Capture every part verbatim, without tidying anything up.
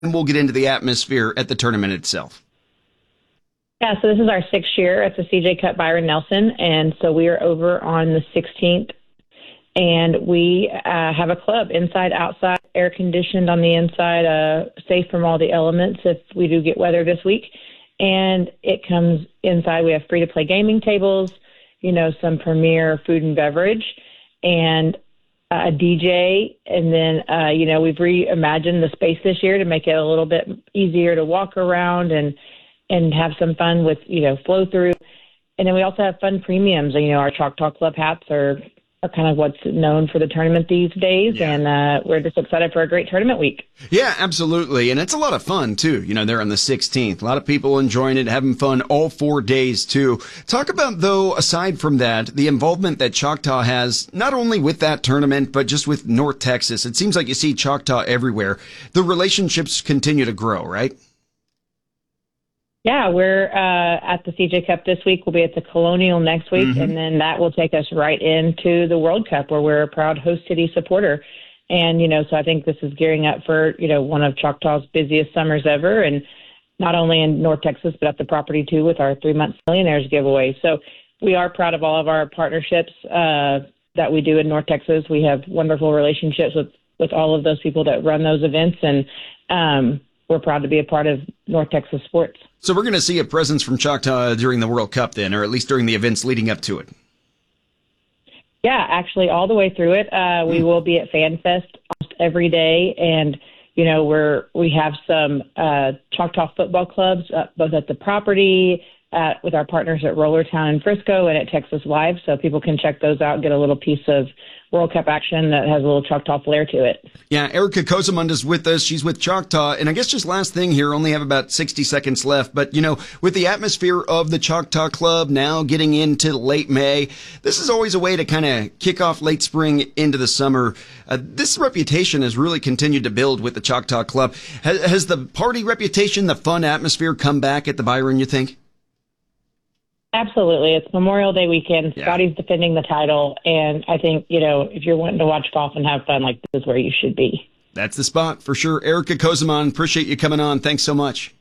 and we'll get into the atmosphere at the tournament itself. Yeah, so this is our sixth year at the C J Cup Byron Nelson, and so we are over on the sixteenth, and we uh, have a club inside, outside, air conditioned on the inside, uh, safe from all the elements if we do get weather this week, and it comes inside. We have free-to-play gaming tables, you know, some premier food and beverage, and a D J, and then, uh, you know, we've reimagined the space this year to make it a little bit easier to walk around and and have some fun with, you know, flow through. And then we also have fun premiums. You know, our Choctaw Club hats are, are kind of what's known for the tournament these days. Yeah. And uh, we're just excited for a great tournament week. Yeah, absolutely. And it's a lot of fun, too. You know, they're on the sixteenth. A lot of people enjoying it, having fun all four days, too. Talk about, though, aside from that, the involvement that Choctaw has, not only with that tournament, but just with North Texas. It seems like you see Choctaw everywhere. The relationships continue to grow, right? Yeah, we're uh, at the C J Cup this week. We'll be at the Colonial next week, mm-hmm. and then that will take us right into the World Cup, where we're a proud host city supporter. And, you know, so I think this is gearing up for, you know, one of Choctaw's busiest summers ever, and not only in North Texas, but at the property, too, with our three-month Millionaires giveaway. So we are proud of all of our partnerships uh, that we do in North Texas. We have wonderful relationships with, with all of those people that run those events, and um, we're proud to be a part of North Texas sports. So we're going to see a presence from Choctaw during the World Cup then, or at least during the events leading up to it. Yeah, actually all the way through it. Uh, we mm. will be at FanFest almost every day. And, you know, we're, we have some uh, Choctaw football clubs, uh, both at the property, uh, with our partners at Rollertown and Frisco, and at Texas Live. So people can check those out and get a little piece of World Cup action that has a little Choctaw flair to it. Yeah, Erica Kozamund is with us. She's with Choctaw. And I guess just last thing here, only have about sixty seconds left. But, you know, with the atmosphere of the Choctaw Club now getting into late May, this is always a way to kind of kick off late spring into the summer. Uh, this reputation has really continued to build with the Choctaw Club. Has, has the party reputation, the fun atmosphere come back at the Byron, you think? Absolutely. It's Memorial Day weekend. Yeah. Scotty's defending the title. And I think, you know, if you're wanting to watch golf and have fun, like, this is where you should be. That's the spot for sure. Erica Kozamund, appreciate you coming on. Thanks so much.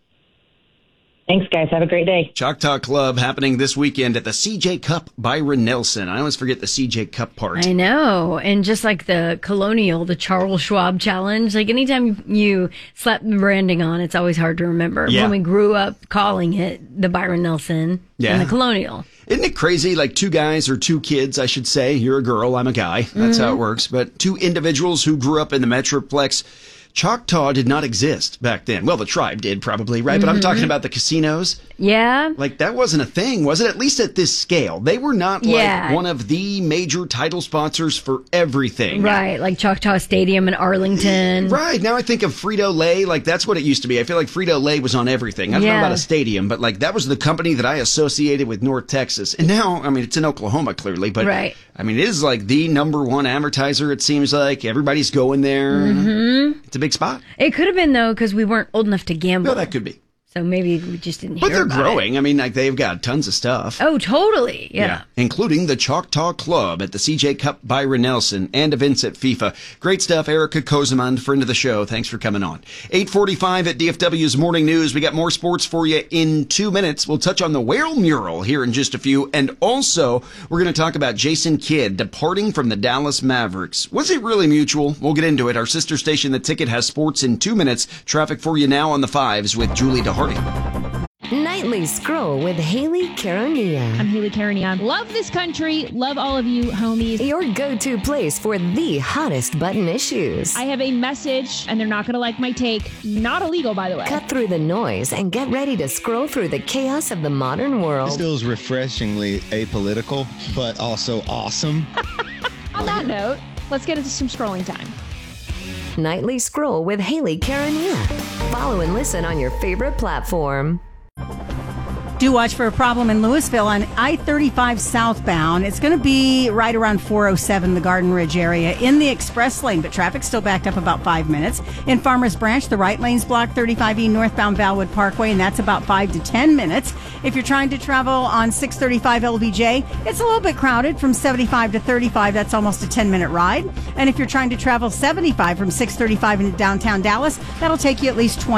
Thanks, guys. Have a great day. Choctaw Club happening this weekend at the C J Cup Byron Nelson. I always forget the C J Cup part. I know. And just like the Colonial, the Charles Schwab Challenge, like anytime you slap the branding on, it's always hard to remember. Yeah. When we grew up calling it the Byron Nelson yeah. and the Colonial. Isn't it crazy? Like two guys or two kids, I should say. You're a girl, I'm a guy. That's mm-hmm. how it works. But two individuals who grew up in the Metroplex. Choctaw did not exist back then. Well, the tribe did probably, right? Mm-hmm. But I'm talking about the casinos. Yeah. Like, that wasn't a thing, was it? At least at this scale. They were not yeah. like one of the major title sponsors for everything. Right, like Choctaw Stadium in Arlington. Right. Now I think of Frito-Lay. Like, that's what it used to be. I feel like Frito-Lay was on everything. I don't yeah. know about a stadium, but, like, that was the company that I associated with North Texas. And now, I mean, it's in Oklahoma, clearly. But, right. I mean, it is like the number one advertiser, it seems like. Everybody's going there. Mm-hmm. It's a big spot. It could have been, though, because we weren't old enough to gamble. No, that could be. So maybe we just didn't but hear about it. But they're growing. I mean, like, they've got tons of stuff. Oh, totally. Yeah. yeah. Including the Choctaw Club at the C J Cup Byron Nelson and events at FIFA. Great stuff. Erica Kozamund, friend of the show. Thanks for coming on. eight forty-five at D F W's Morning News. We got more sports for you in two minutes. We'll touch on the Whale mural here in just a few. And also, we're going to talk about Jason Kidd departing from the Dallas Mavericks. Was it really mutual? We'll get into it. Our sister station, The Ticket, has sports in two minutes. Traffic for you now on the fives with Julie DeHardy. Nightly Scroll with Haley Caronia. I'm Haley Caronia. Love this country. Love all of you, homies. Your go-to place for the hottest button issues. I have a message, and they're not going to like my take. Not illegal, by the way. Cut through the noise and get ready to scroll through the chaos of the modern world. This feels refreshingly apolitical, but also awesome. On that note, let's get into some scrolling time. Nightly Scroll with Haley Caronia. Follow and listen on your favorite platform. Do watch for a problem in Louisville on I thirty-five southbound. It's going to be right around four oh seven, the Garden Ridge area, in the express lane, but traffic's still backed up about five minutes. In Farmers Branch, the right lane's blocked, thirty-five E northbound Valwood Parkway, and that's about five to ten minutes. If you're trying to travel on six thirty-five L B J, it's a little bit crowded from seventy-five to thirty-five. That's almost a ten-minute ride. And if you're trying to travel seventy-five from six thirty-five into downtown Dallas, that'll take you at least twenty